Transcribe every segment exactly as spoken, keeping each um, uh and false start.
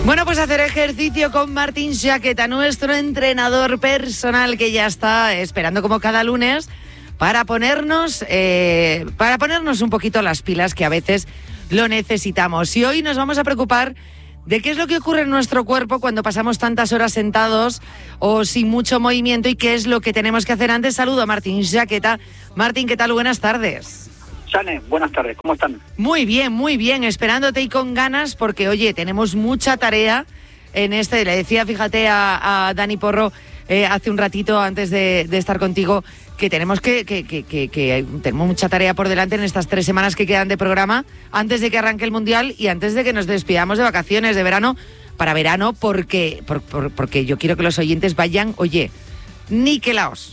Bueno, pues hacer ejercicio con Martín Jaqueta, nuestro entrenador personal que ya está esperando como cada lunes para ponernos, eh, para ponernos un poquito las pilas, que a veces lo necesitamos. Y hoy nos vamos a preocupar de qué es lo que ocurre en nuestro cuerpo cuando pasamos tantas horas sentados o sin mucho movimiento y qué es lo que tenemos que hacer antes. Saludo a Martín Jaqueta. Martín, ¿qué tal? Buenas tardes. Chane, buenas tardes, ¿cómo están? Muy bien, muy bien, esperándote y con ganas porque, oye, tenemos mucha tarea en este. Le decía, fíjate, a, a Dani Porro eh, hace un ratito antes de, de estar contigo que tenemos que, que, que, que, que tenemos mucha tarea por delante en estas tres semanas que quedan de programa antes de que arranque el Mundial y antes de que nos despidamos de vacaciones de verano para verano porque, por, por, porque yo quiero que los oyentes vayan, oye, niquelaos.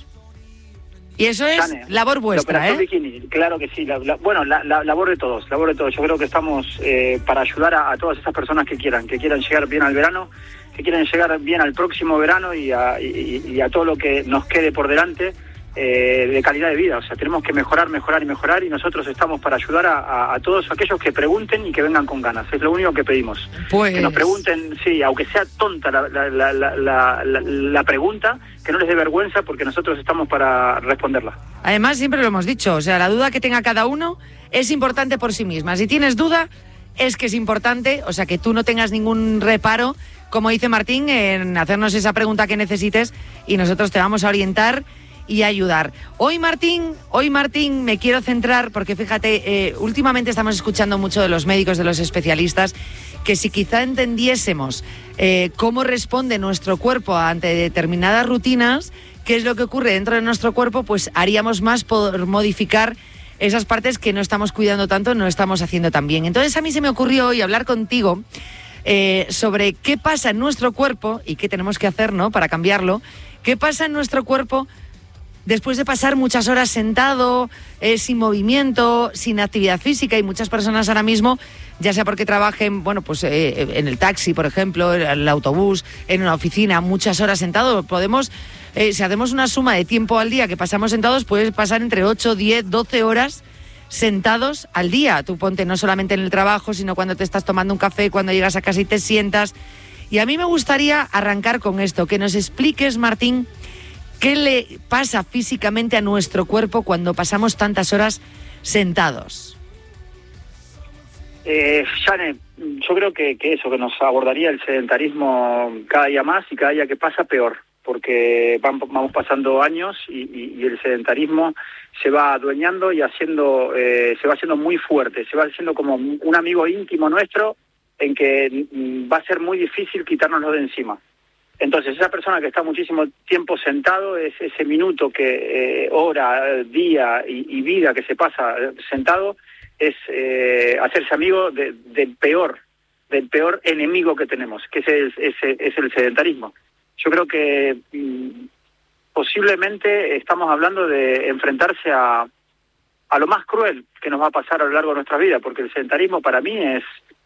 Y eso es Chane, labor vuestra, ¿eh? Bikini, claro que sí. La, la, bueno, la, la labor de todos, labor de todos. Yo creo que estamos eh, para ayudar a, a todas esas personas que quieran, que quieran llegar bien al verano, que quieran llegar bien al próximo verano y a, y, y a todo lo que nos quede por delante eh, de calidad de vida. O sea, tenemos que mejorar, mejorar y mejorar y nosotros estamos para ayudar a, a, a todos aquellos que pregunten y que vengan con ganas. Es lo único que pedimos. Pues... Que nos pregunten, sí, aunque sea tonta la, la, la, la, la, la, la pregunta, que no les dé vergüenza porque nosotros estamos para responderla. Además, siempre lo hemos dicho, o sea, la duda que tenga cada uno es importante por sí misma. Si tienes duda, es que es importante, o sea, que tú no tengas ningún reparo, como dice Martín, en hacernos esa pregunta que necesites y nosotros te vamos a orientar y ayudar. Hoy, Martín, hoy, Martín, me quiero centrar, porque fíjate, eh, últimamente estamos escuchando mucho de los médicos, de los especialistas, que si quizá entendiésemos eh, cómo responde nuestro cuerpo ante determinadas rutinas, qué es lo que ocurre dentro de nuestro cuerpo, pues haríamos más por modificar esas partes que no estamos cuidando tanto, no estamos haciendo tan bien. Entonces a mí se me ocurrió hoy hablar contigo eh, sobre qué pasa en nuestro cuerpo y qué tenemos que hacer, ¿no?, para cambiarlo. ¿Qué pasa en nuestro cuerpo después de pasar muchas horas sentado, eh, sin movimiento, sin actividad física? Y muchas personas ahora mismo, ya sea porque trabajen, bueno, pues eh, en el taxi, por ejemplo, en el autobús, en una oficina, muchas horas sentado, podemos, eh, si hacemos una suma de tiempo al día que pasamos sentados, puedes pasar entre ocho, diez, doce horas sentados al día. Tú ponte no solamente en el trabajo, sino cuando te estás tomando un café, cuando llegas a casa y te sientas. Y a mí me gustaría arrancar con esto, que nos expliques, Martín, ¿qué le pasa físicamente a nuestro cuerpo cuando pasamos tantas horas sentados? Eh, Jane, yo creo que, que eso, que nos abordaría el sedentarismo cada día más y cada día que pasa peor, porque van, vamos pasando años y, y, y el sedentarismo se va adueñando y haciendo, eh, se va haciendo muy fuerte, se va haciendo como un amigo íntimo nuestro en que va a ser muy difícil quitárnoslo de encima. Entonces, esa persona que está muchísimo tiempo sentado, es ese minuto que, eh, hora, día y, y vida que se pasa sentado, es eh, hacerse amigo de, del peor, del peor enemigo que tenemos, que es el, es, es el sedentarismo. Yo creo que mm, posiblemente estamos hablando de enfrentarse a, a lo más cruel que nos va a pasar a lo largo de nuestra vida, porque el sedentarismo para mí es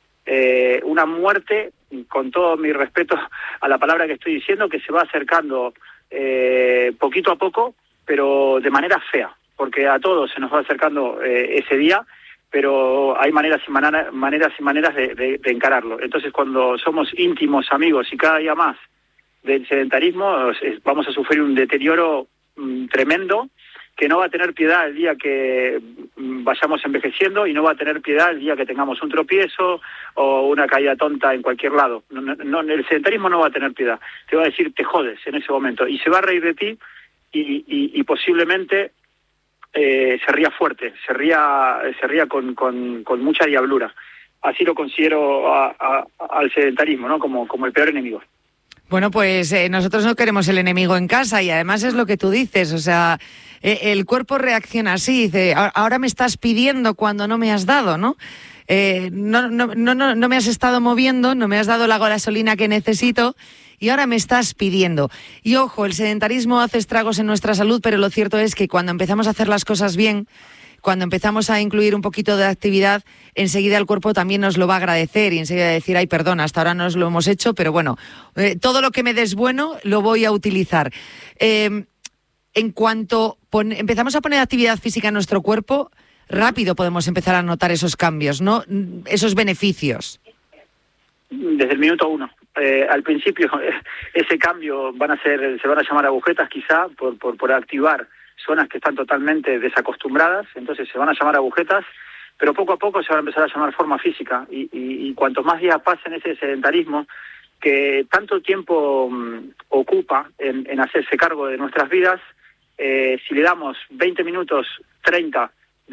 eh, una muerte, con todo mi respeto a la palabra que estoy diciendo, que se va acercando eh, poquito a poco, pero de manera fea, porque a todos se nos va acercando eh, ese día, pero hay maneras y manera, maneras y maneras de, de, de encararlo. Entonces, cuando somos íntimos amigos y cada día más del sedentarismo, es, vamos a sufrir un deterioro mm, tremendo, que no va a tener piedad el día que vayamos envejeciendo y no va a tener piedad el día que tengamos un tropiezo o una caída tonta en cualquier lado. No, no, el sedentarismo no va a tener piedad. Te va a decir, te jodes en ese momento. Y se va a reír de ti y, y, y posiblemente eh, se ría fuerte, se ría, se ría con, con, con mucha diablura. Así lo considero a, a, al sedentarismo, ¿no? Como, como el peor enemigo. Bueno, pues eh, nosotros no queremos el enemigo en casa y además es lo que tú dices, o sea, eh, el cuerpo reacciona así, dice, ahora me estás pidiendo cuando no me has dado, ¿no? Eh, no, no, no, no, no me has estado moviendo, no me has dado la gasolina que necesito y ahora me estás pidiendo. Y ojo, el sedentarismo hace estragos en nuestra salud, pero lo cierto es que cuando empezamos a hacer las cosas bien, cuando empezamos a incluir un poquito de actividad, enseguida el cuerpo también nos lo va a agradecer y enseguida decir, ay, perdona, hasta ahora no lo hemos hecho, pero bueno, eh, todo lo que me des bueno lo voy a utilizar. Eh, en cuanto pon- empezamos a poner actividad física en nuestro cuerpo, rápido podemos empezar a notar esos cambios, ¿no? Esos beneficios. Desde el minuto uno. Eh, al principio ese cambio van a ser, se van a llamar agujetas quizá por, por, por activar zonas que están totalmente desacostumbradas, entonces se van a llamar agujetas, pero poco a poco se va a empezar a llamar forma física y, y, y cuantos más días pasen ese sedentarismo que tanto tiempo um, ocupa en, en hacerse cargo de nuestras vidas, eh, si le damos veinte minutos, treinta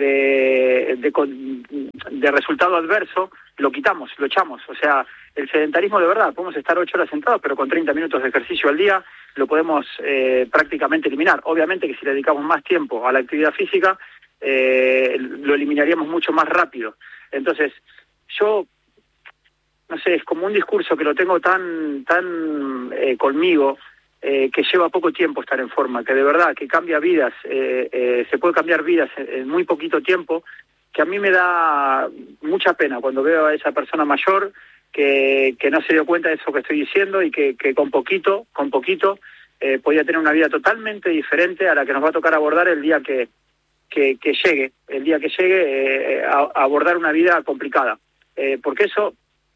de, de, de resultado adverso, lo quitamos, lo echamos. O sea, el sedentarismo de verdad, podemos estar ocho horas sentados, pero con treinta minutos de ejercicio al día lo podemos eh, prácticamente eliminar. Obviamente que si le dedicamos más tiempo a la actividad física, eh, lo eliminaríamos mucho más rápido. Entonces, yo, no sé, es como un discurso que lo tengo tan, tan eh, conmigo, eh, que lleva poco tiempo estar en forma, que de verdad, que cambia vidas, eh, eh, se puede cambiar vidas en, en muy poquito tiempo, que a mí me da mucha pena cuando veo a esa persona mayor que, que no se dio cuenta de eso que estoy diciendo y que, que con poquito, con poquito, eh, podía tener una vida totalmente diferente a la que nos va a tocar abordar el día que, que, que llegue, el día que llegue eh, a, a abordar una vida complicada. Eh, porque eso,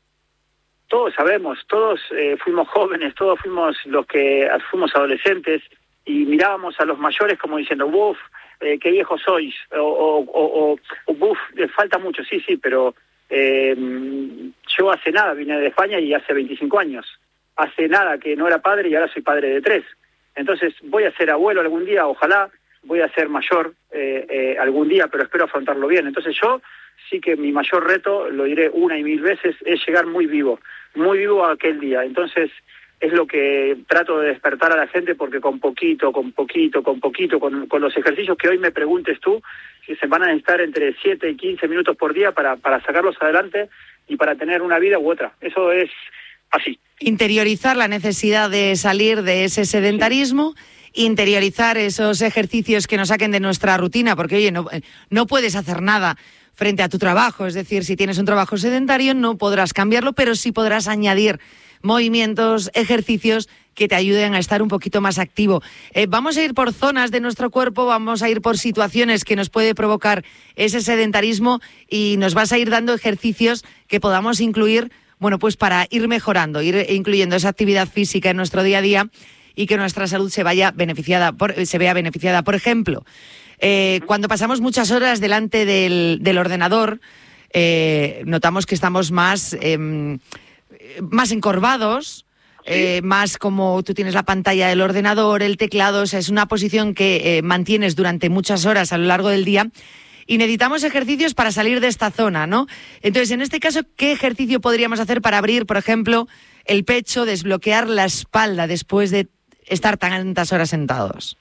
todos sabemos, todos eh, fuimos jóvenes, todos fuimos los que fuimos adolescentes y mirábamos a los mayores como diciendo, uff, eh, qué viejos sois, o, o, o, o uff, les falta mucho, sí, sí, pero eh, yo hace nada vine de España y hace veinticinco años, hace nada que no era padre y ahora soy padre de tres, entonces voy a ser abuelo algún día, ojalá, voy a ser mayor eh, eh, algún día, pero espero afrontarlo bien. Entonces yo sí que mi mayor reto, lo diré una y mil veces, es llegar muy vivo, muy vivo a aquel día. Entonces es lo que trato de despertar a la gente, porque con poquito, con poquito, con poquito, con, con los ejercicios que hoy me preguntes tú, si se van a necesitar entre siete y quince minutos por día para, para sacarlos adelante y para tener una vida u otra. Eso es así. Interiorizar la necesidad de salir de ese sedentarismo, interiorizar esos ejercicios que nos saquen de nuestra rutina, porque oye, no, no puedes hacer nada frente a tu trabajo, es decir, si tienes un trabajo sedentario no podrás cambiarlo, pero sí podrás añadir movimientos, ejercicios que te ayuden a estar un poquito más activo. Eh, vamos a ir por zonas de nuestro cuerpo, vamos a ir por situaciones que nos puede provocar ese sedentarismo y nos vas a ir dando ejercicios que podamos incluir, bueno, pues para ir mejorando, ir incluyendo esa actividad física en nuestro día a día y que nuestra salud se vaya beneficiada, por, se vea beneficiada. Por ejemplo, eh, cuando pasamos muchas horas delante del, del ordenador, eh, notamos que estamos más, eh, más encorvados, eh, más como tú tienes la pantalla del ordenador, el teclado, o sea, es una posición que eh, mantienes durante muchas horas a lo largo del día. Y necesitamos ejercicios para salir de esta zona, ¿no? Entonces, en este caso, ¿qué ejercicio podríamos hacer para abrir, por ejemplo, el pecho, desbloquear la espalda después de estar tantas horas sentados?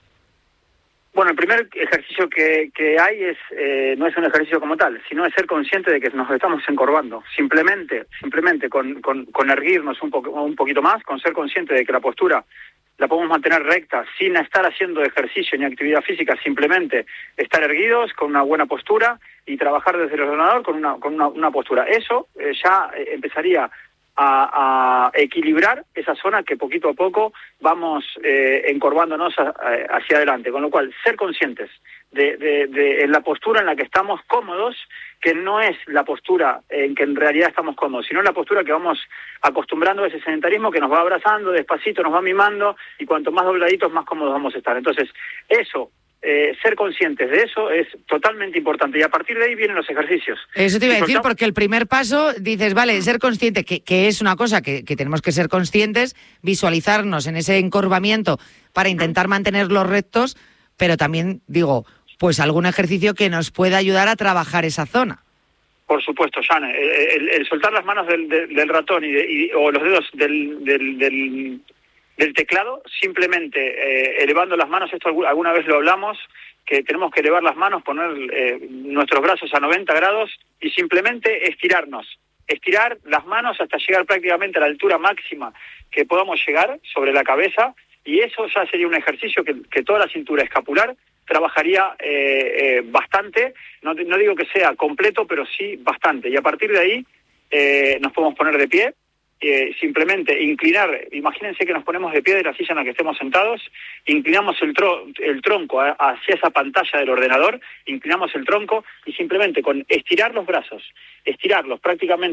Bueno, el primer ejercicio que, que hay es eh, no es un ejercicio como tal, sino es ser consciente de que nos estamos encorvando. Simplemente, simplemente con, con, con erguirnos un, po un poquito más, con ser consciente de que la postura la podemos mantener recta sin estar haciendo ejercicio ni actividad física, simplemente estar erguidos con una buena postura y trabajar desde el ordenador con una, con una, una postura. Eso eh, ya eh, empezaría a, a equilibrar esa zona que poquito a poco vamos eh, encorvándonos a, a, hacia adelante, con lo cual ser conscientes de, de, de en la postura en la que estamos cómodos, que no es la postura en que en realidad estamos cómodos, sino la postura que vamos acostumbrando a ese sedentarismo que nos va abrazando, despacito nos va mimando, y cuanto más dobladitos más cómodos vamos a estar. Entonces eso, Eh, ser conscientes de eso es totalmente importante, y a partir de ahí vienen los ejercicios. Eso te iba a decir, porque el primer paso, dices, vale, ser consciente, que, que es una cosa que, que tenemos que ser conscientes, visualizarnos en ese encorvamiento para intentar mantenerlos rectos, pero también, digo, pues algún ejercicio que nos pueda ayudar a trabajar esa zona. Por supuesto, Jane, el, el, el soltar las manos del, del, del ratón y, de, y o los dedos del... del, del del teclado, simplemente eh, elevando las manos, esto alguna vez lo hablamos, que tenemos que elevar las manos, poner eh, nuestros brazos a noventa grados y simplemente estirarnos, estirar las manos hasta llegar prácticamente a la altura máxima que podamos llegar sobre la cabeza, y eso ya sería un ejercicio que, que toda la cintura escapular trabajaría eh, eh, bastante, no, no digo que sea completo, pero sí bastante, y a partir de ahí eh, nos podemos poner de pie. Eh, simplemente inclinar, imagínense que nos ponemos de pie de la silla en la que estemos sentados, inclinamos el, tro el tronco a hacia esa pantalla del ordenador, inclinamos el tronco y simplemente con estirar los brazos, estirarlos prácticamente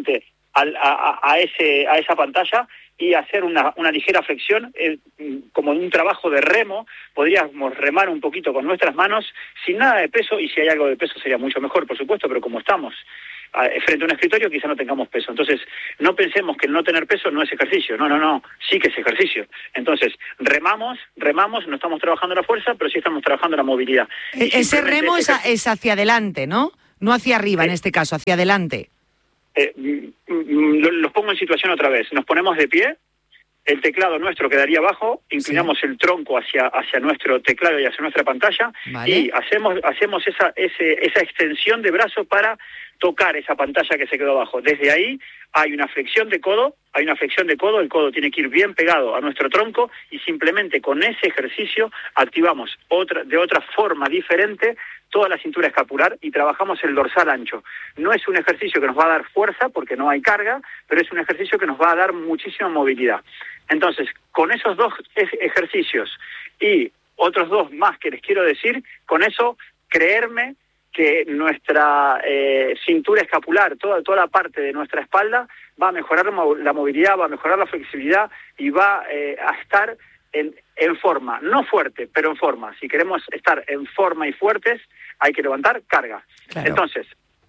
al, a, a, ese, a esa pantalla y hacer una, una ligera flexión, eh, como un trabajo de remo. Podríamos remar un poquito con nuestras manos, sin nada de peso, y si hay algo de peso sería mucho mejor, por supuesto, pero como estamos eh, frente a un escritorio, quizá no tengamos peso. Entonces, no pensemos que el no tener peso no es ejercicio. No, no, no, sí que es ejercicio. Entonces, remamos, remamos, no estamos trabajando la fuerza, pero sí estamos trabajando la movilidad. E- ese remo es, a, es hacia adelante, ¿no? No hacia arriba, eh, en este caso, hacia adelante. Eh, los pongo en situación otra vez. Nos ponemos de pie, el teclado nuestro quedaría abajo, inclinamos sí. el tronco hacia hacia nuestro teclado y hacia nuestra pantalla, vale. y hacemos hacemos esa ese, esa extensión de brazo para tocar esa pantalla que se quedó abajo. Desde ahí hay una flexión de codo, hay una flexión de codo, el codo tiene que ir bien pegado a nuestro tronco, y simplemente con ese ejercicio activamos otra de otra forma diferente toda la cintura escapular y trabajamos el dorsal ancho. No es un ejercicio que nos va a dar fuerza porque no hay carga, pero es un ejercicio que nos va a dar muchísima movilidad. Entonces, con esos dos ejercicios y otros dos más que les quiero decir, con eso, creerme que nuestra eh, cintura escapular, toda, toda la parte de nuestra espalda, va a mejorar la movilidad, va a mejorar la flexibilidad y va eh, a estar en, en forma, no fuerte, pero en forma. Si queremos estar en forma y fuertes, hay que levantar carga. Claro. Entonces,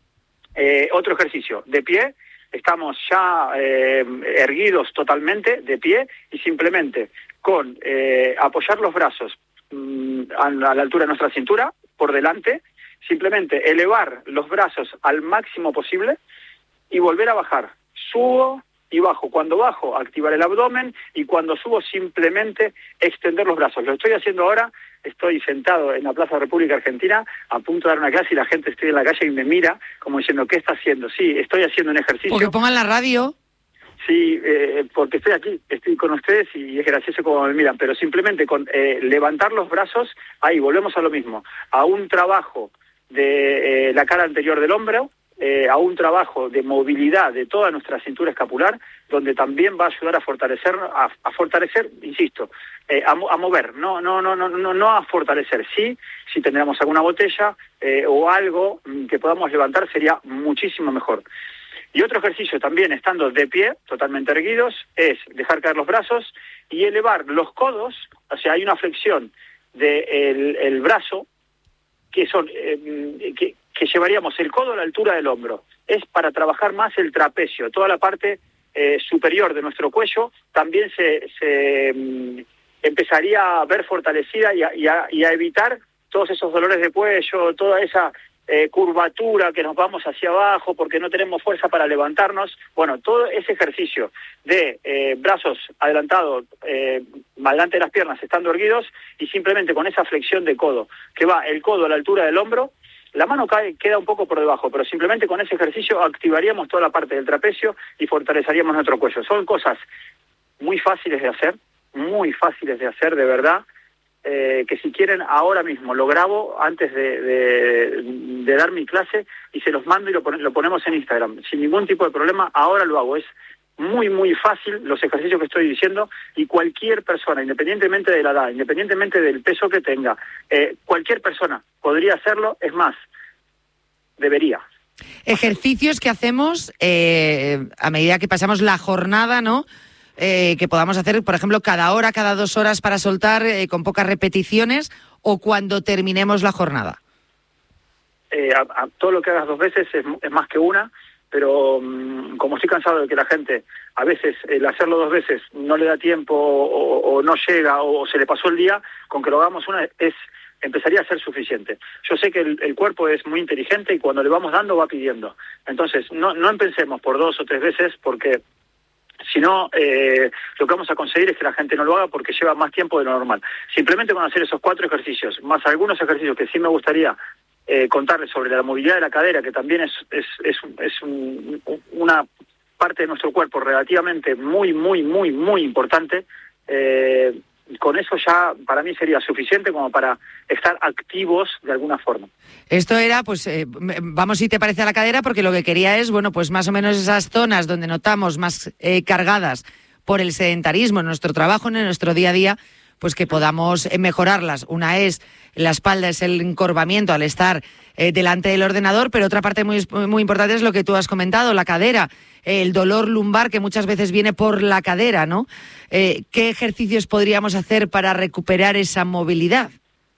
eh, otro ejercicio, de pie, estamos ya eh, erguidos totalmente, de pie, y simplemente con eh, apoyar los brazos mmm, a, a la altura de nuestra cintura, por delante, simplemente elevar los brazos al máximo posible y volver a bajar. Subo y bajo. Cuando bajo, activar el abdomen, y cuando subo, simplemente extender los brazos. Lo estoy haciendo ahora, estoy sentado en la Plaza República Argentina, a punto de dar una clase, y la gente estoy en la calle y me mira como diciendo, ¿qué está haciendo? Sí, estoy haciendo un ejercicio. Porque pongan la radio. Sí, eh, porque estoy aquí, estoy con ustedes y es gracioso como me miran, pero simplemente con eh, levantar los brazos, ahí volvemos a lo mismo, a un trabajo de eh, la cara anterior del hombro, eh, a un trabajo de movilidad de toda nuestra cintura escapular, donde también va a ayudar a fortalecer, a, a fortalecer, insisto, eh, a, a mover, no, no, no, no, no, no a fortalecer. Sí, si tendríamos alguna botella eh, o algo que podamos levantar, sería muchísimo mejor. Y otro ejercicio también, estando de pie, totalmente erguidos, es dejar caer los brazos y elevar los codos. O sea, hay una flexión del el brazo que son eh, que, que llevaríamos el codo a la altura del hombro. Es para trabajar más el trapecio, toda la parte eh, superior de nuestro cuello también se, se um, empezaría a ver fortalecida y a, y, a, y a evitar todos esos dolores de cuello, toda esa eh, curvatura que nos vamos hacia abajo porque no tenemos fuerza para levantarnos. Bueno, todo ese ejercicio de eh, brazos adelantados, eh, adelante de las piernas, estando erguidos, y simplemente con esa flexión de codo, que va el codo a la altura del hombro, la mano cae, queda un poco por debajo, pero simplemente con ese ejercicio activaríamos toda la parte del trapecio y fortaleceríamos nuestro cuello. Son cosas muy fáciles de hacer, muy fáciles de hacer, de verdad, eh, que si quieren ahora mismo lo grabo antes de, de, de dar mi clase y se los mando y lo, pon, lo ponemos en Instagram. Sin ningún tipo de problema, ahora lo hago. Es muy, muy fácil los ejercicios que estoy diciendo, y cualquier persona, independientemente de la edad, independientemente del peso que tenga, eh, cualquier persona podría hacerlo, es más, debería. Ejercicios que hacemos eh, a medida que pasamos la jornada, ¿no? Eh, que podamos hacer, por ejemplo, cada hora, cada dos horas para soltar eh, con pocas repeticiones, o cuando terminemos la jornada. Eh, a, a, todo lo que hagas dos veces es, es más que una, pero um, como estoy cansado de que la gente a veces el hacerlo dos veces no le da tiempo o, o no llega o, o se le pasó el día, con que lo hagamos una es empezaría a ser suficiente. Yo sé que el, el cuerpo es muy inteligente y cuando le vamos dando va pidiendo. Entonces, no, no empecemos por dos o tres veces, porque si no, eh, lo que vamos a conseguir es que la gente no lo haga porque lleva más tiempo de lo normal. Simplemente con hacer esos cuatro ejercicios, más algunos ejercicios que sí me gustaría eh, contarles sobre la movilidad de la cadera, que también es, es, es, es un, una parte de nuestro cuerpo relativamente muy, muy, muy, muy importante. Eh, con eso ya para mí sería suficiente como para estar activos de alguna forma. Esto era, pues, eh, vamos si te parece a la cadera, porque lo que quería es, bueno, pues más o menos esas zonas donde notamos más eh, cargadas por el sedentarismo en nuestro trabajo, en nuestro día a día, pues que podamos eh, mejorarlas. Una es la espalda, es el encorvamiento al estar eh, delante del ordenador, pero otra parte muy, muy importante es lo que tú has comentado, la cadera, eh, el dolor lumbar que muchas veces viene por la cadera, ¿no? Eh, ¿Qué ejercicios podríamos hacer para recuperar esa movilidad?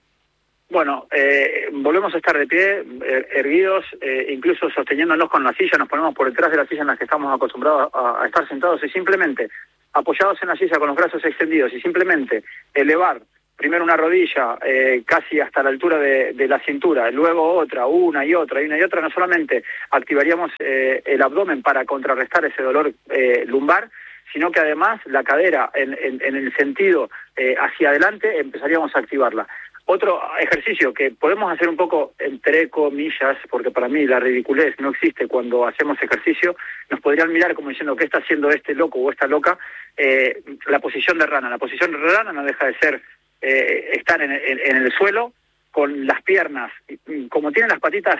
Bueno, eh, volvemos a estar de pie, er, erguidos, eh, incluso sosteniéndonos con la silla, nos ponemos por detrás de la silla en la que estamos acostumbrados a, a estar sentados y simplemente apoyados en la silla con los brazos extendidos y simplemente elevar primero una rodilla eh, casi hasta la altura de, de la cintura, luego otra, una y otra, y una y otra, no solamente activaríamos eh, el abdomen para contrarrestar ese dolor eh, lumbar, sino que además la cadera en, en, en el sentido eh, hacia adelante empezaríamos a activarla. Otro ejercicio que podemos hacer un poco entre comillas, porque para mí la ridiculez no existe cuando hacemos ejercicio, nos podrían mirar como diciendo ¿qué está haciendo este loco o esta loca? Eh, la posición de rana. La posición de rana no deja de ser eh, estar en, en, en el suelo con las piernas, como tienen las patitas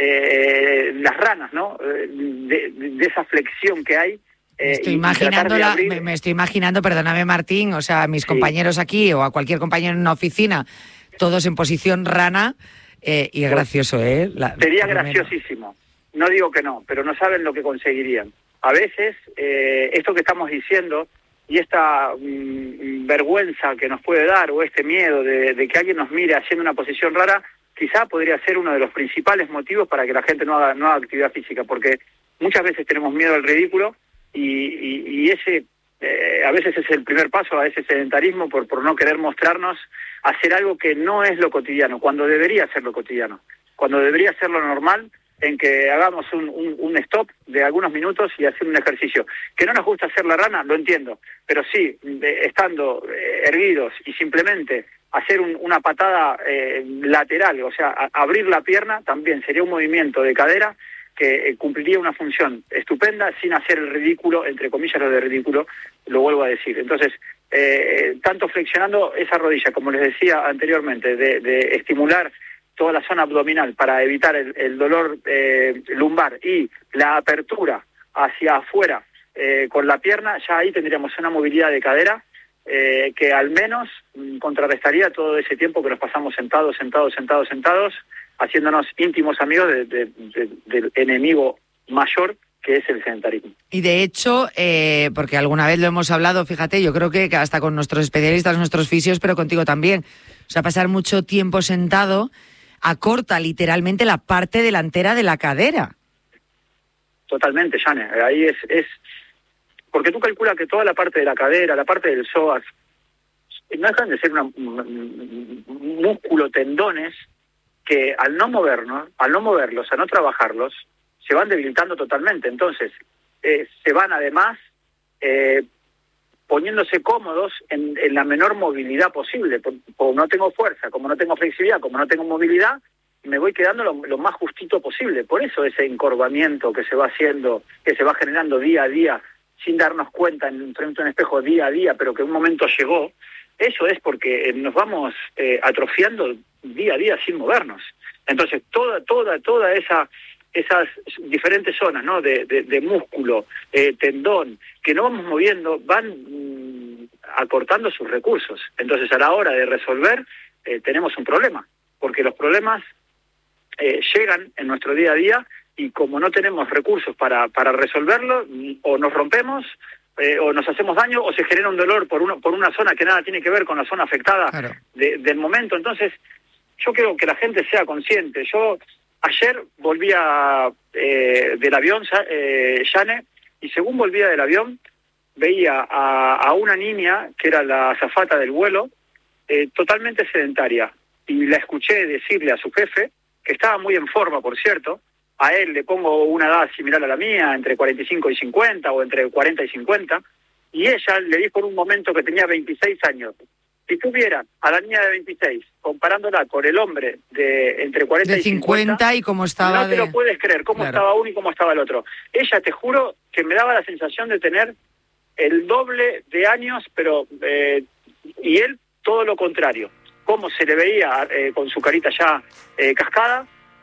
eh, las ranas, ¿no? De, de esa flexión que hay. Me estoy, eh, imaginando la, me, me estoy imaginando, perdóname Martín, o sea, a mis sí. compañeros aquí o a cualquier compañero en una oficina, todos en posición rana, eh, y es gracioso, ¿eh? La, Sería graciosísimo, no digo que no, pero no saben lo que conseguirían. A veces, eh, esto que estamos diciendo y esta mm, vergüenza que nos puede dar o este miedo de, de que alguien nos mire haciendo una posición rara, quizá podría ser uno de los principales motivos para que la gente no haga, no haga actividad física, porque muchas veces tenemos miedo al ridículo y, y, y ese... Eh, a veces es el primer paso a ese sedentarismo por, por no querer mostrarnos, hacer algo que no es lo cotidiano, cuando debería ser lo cotidiano, cuando debería ser lo normal, en que hagamos un, un, un stop de algunos minutos y hacer un ejercicio. Que no nos gusta hacer la rana, lo entiendo, pero sí, de, estando eh, erguidos y simplemente hacer un, una patada eh, lateral, o sea, a, abrir la pierna, también sería un movimiento de cadera que eh, cumpliría una función estupenda sin hacer el ridículo, entre comillas lo de ridículo, lo vuelvo a decir. Entonces, eh, tanto flexionando esa rodilla, como les decía anteriormente, de, de estimular toda la zona abdominal para evitar el, el dolor eh, lumbar y la apertura hacia afuera eh, con la pierna, ya ahí tendríamos una movilidad de cadera eh, que al menos mm, contrarrestaría todo ese tiempo que nos pasamos sentados, sentados, sentados, sentados, haciéndonos íntimos amigos de, de, de, del enemigo mayor que es el sedentarismo. Y de hecho, eh, porque alguna vez lo hemos hablado, fíjate, yo creo que hasta con nuestros especialistas, nuestros fisios, pero contigo también, o sea, pasar mucho tiempo sentado acorta literalmente la parte delantera de la cadera. Totalmente, Jane, ahí es, es... Porque tú calculas que toda la parte de la cadera, la parte del psoas, no dejan de ser una, un músculo, tendones, que al no movernos, al no moverlos, a no trabajarlos, se van debilitando totalmente. Entonces, eh, se van además eh, poniéndose cómodos en, en la menor movilidad posible. Como no tengo fuerza, como no tengo flexibilidad, como no tengo movilidad, me voy quedando lo, lo más justito posible. Por eso ese encorvamiento que se va haciendo, que se va generando día a día, sin darnos cuenta en frente a un espejo día a día, pero que un momento llegó, eso es porque nos vamos eh, atrofiando día a día sin movernos. Entonces, toda, toda, toda esa esas diferentes zonas, ¿no? de, de, de músculo, eh, tendón, que no vamos moviendo, van mmm, acortando sus recursos. Entonces, a la hora de resolver, eh, tenemos un problema, porque los problemas eh, llegan en nuestro día a día y como no tenemos recursos para, para resolverlo, o nos rompemos, Eh, o nos hacemos daño o se genera un dolor por una, por una zona que nada tiene que ver con la zona afectada claro. de, del momento. Entonces, yo creo que la gente sea consciente. Yo ayer volvía eh, del avión, eh, Jane, y según volvía del avión, veía a, a una niña, que era la azafata del vuelo, eh, totalmente sedentaria. Y la escuché decirle a su jefe, que estaba muy en forma, por cierto, a él le pongo una edad similar a la mía, entre cuarenta y cinco y cincuenta, o entre cuarenta y cincuenta, y ella le dijo en un momento que tenía veintiséis años. Si tú vieras a la niña de veintiséis, comparándola con el hombre de entre cuarenta de y cincuenta, cincuenta y cómo estaba no te de... lo puedes creer, cómo claro. estaba uno y cómo estaba el otro. Ella, te juro, que me daba la sensación de tener el doble de años, pero eh, y él todo lo contrario. Cómo se le veía eh, con su carita ya eh, cascada,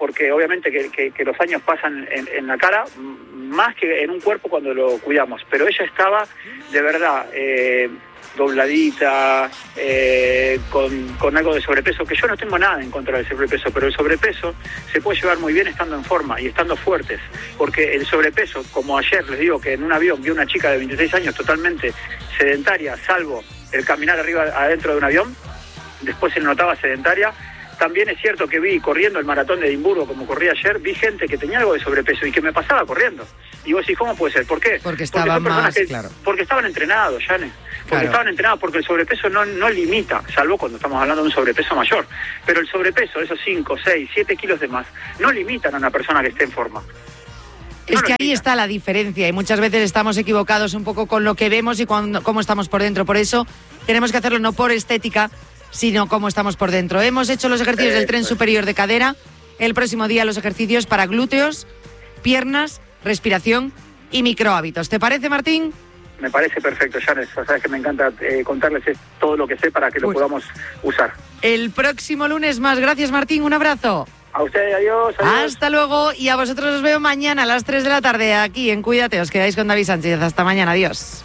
porque obviamente que, que, que los años pasan en, en la cara, más que en un cuerpo cuando lo cuidamos, pero ella estaba de verdad eh, dobladita, eh, con, con algo de sobrepeso, que yo no tengo nada en contra del sobrepeso, pero el sobrepeso se puede llevar muy bien estando en forma y estando fuertes, porque el sobrepeso, como ayer les digo que en un avión vi una chica de veintiséis años totalmente sedentaria, salvo el caminar arriba adentro de un avión, después se notaba sedentaria. También es cierto que vi corriendo el maratón de Edimburgo, como corrí ayer, vi gente que tenía algo de sobrepeso y que me pasaba corriendo. Y vos decís, ¿cómo puede ser? ¿Por qué? Porque estaban más, que, claro. Porque estaban entrenados, Yane. Porque claro. estaban entrenados, porque el sobrepeso no, no limita, salvo cuando estamos hablando de un sobrepeso mayor. Pero el sobrepeso, esos cinco, seis, siete kilos de más, no limitan a una persona que esté en forma. Es no que ahí está la diferencia y muchas veces estamos equivocados un poco con lo que vemos y con cómo estamos por dentro. Por eso tenemos que hacerlo no por estética, sino cómo estamos por dentro. Hemos hecho los ejercicios eh, del tren pues. superior de cadera. El próximo día los ejercicios para glúteos, piernas, respiración y microhábitos. ¿Te parece, Martín? Me parece perfecto, Janes. Sabes que me encanta eh, contarles todo lo que sé para que lo pues. podamos usar. El próximo lunes más. Gracias, Martín. Un abrazo. A ustedes, adiós, adiós. Hasta luego. Y a vosotros os veo mañana a las tres de la tarde aquí en Cuídate. Os quedáis con David Sánchez. Hasta mañana. Adiós.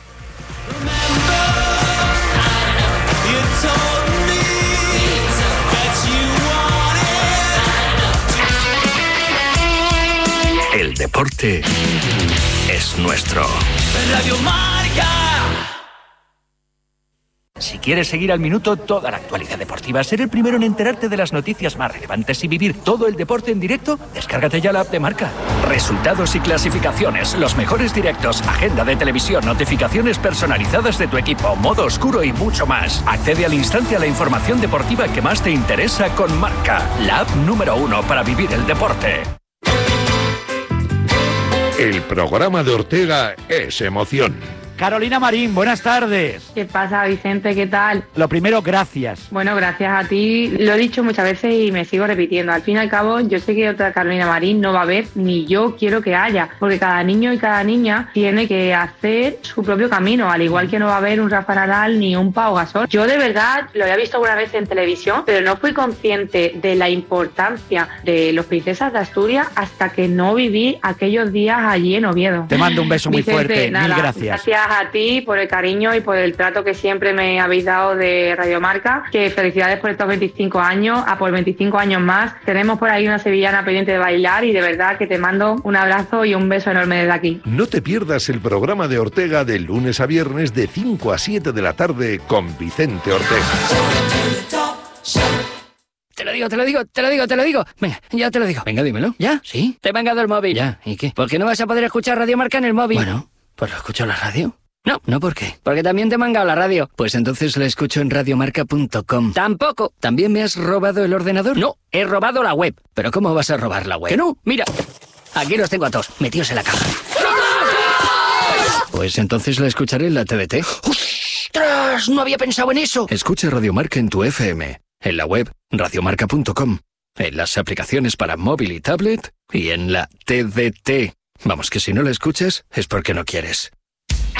El deporte es nuestro. Radio Marca. Si quieres seguir al minuto toda la actualidad deportiva, ser el primero en enterarte de las noticias más relevantes y vivir todo el deporte en directo, descárgate ya la app de Marca. Resultados y clasificaciones, los mejores directos, agenda de televisión, notificaciones personalizadas de tu equipo, modo oscuro y mucho más. Accede al instante a la información deportiva que más te interesa con Marca, la app número uno para vivir el deporte. El programa de Ortega es emoción. Carolina Marín, buenas tardes. ¿Qué pasa, Vicente? ¿Qué tal? Lo primero, gracias. Bueno, gracias a ti. Lo he dicho muchas veces y me sigo repitiendo. Al fin y al cabo, yo sé que otra Carolina Marín no va a haber, ni yo quiero que haya, porque cada niño y cada niña tiene que hacer su propio camino, al igual que no va a haber un Rafa Nadal ni un Pau Gasol. Yo de verdad lo había visto alguna vez en televisión, pero no fui consciente de la importancia de los Princesas de Asturias hasta que no viví aquellos días allí en Oviedo. Te mando un beso muy Vicente, fuerte, nada, mil gracias. Gracias a ti por el cariño y por el trato que siempre me habéis dado de Radio Marca, que felicidades por estos veinticinco años, a por veinticinco años más. Tenemos por ahí una sevillana pendiente de bailar y de verdad que te mando un abrazo y un beso enorme desde aquí. No te pierdas el programa de Ortega de lunes a viernes de cinco a siete de la tarde con Vicente Ortega. Te lo digo, te lo digo, te lo digo, te lo digo. Venga, ya te lo digo. Venga, dímelo. ¿Ya? ¿Sí? Te he mangado el móvil. ¿Ya? ¿Y qué? ¿Por qué no vas a poder escuchar Radio Marca en el móvil? Bueno, pues lo escucho en la radio. No, no, ¿por qué? Porque también te he mangado la radio. Pues entonces la escucho en radiomarca punto com. Tampoco. ¿También me has robado el ordenador? No, he robado la web. ¿Pero cómo vas a robar la web? Que no, mira. Aquí los tengo a todos, metidos en la caja. Pues entonces la escucharé en la T D T. ¡Ostras! No había pensado en eso. Escucha Radio Marca en tu F M, en la web radiomarca punto com, en las aplicaciones para móvil y tablet y en la T D T. Vamos, que si no la escuchas es porque no quieres.